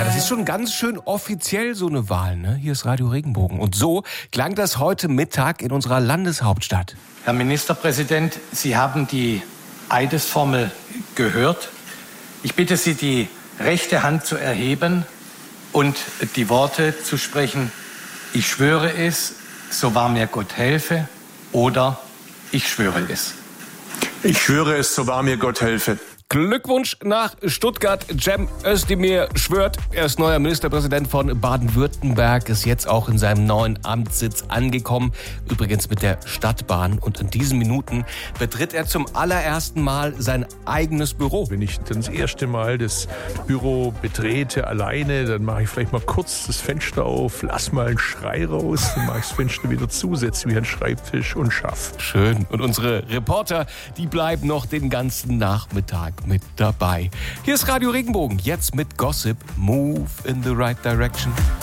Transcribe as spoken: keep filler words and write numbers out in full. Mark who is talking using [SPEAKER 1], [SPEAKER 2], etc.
[SPEAKER 1] Ja, das ist schon ganz schön offiziell so eine Wahl, ne? Hier ist Radio Regenbogen. Und so klang das heute Mittag in unserer Landeshauptstadt.
[SPEAKER 2] Herr Ministerpräsident, Sie haben die Eidesformel gehört. Ich bitte Sie, die rechte Hand zu erheben und die Worte zu sprechen: Ich schwöre es, so wahr mir Gott helfe, oder ich schwöre es.
[SPEAKER 3] Ich schwöre es, so wahr mir Gott helfe.
[SPEAKER 1] Glückwunsch nach Stuttgart. Cem Özdemir schwört, er ist neuer Ministerpräsident von Baden-Württemberg, ist jetzt auch in seinem neuen Amtssitz angekommen, übrigens mit der Stadtbahn. Und in diesen Minuten betritt er zum allerersten Mal sein eigenes Büro.
[SPEAKER 4] Wenn ich dann das erste Mal das Büro betrete alleine, dann mache ich vielleicht mal kurz das Fenster auf, lass mal einen Schrei raus, dann mache ich das Fenster wieder zu, setze mich an den Schreibtisch und schaff.
[SPEAKER 1] Schön. Und unsere Reporter, die bleiben noch den ganzen Nachmittag mit dabei. Hier ist Radio Regenbogen, jetzt mit Gossip. Move in the right direction.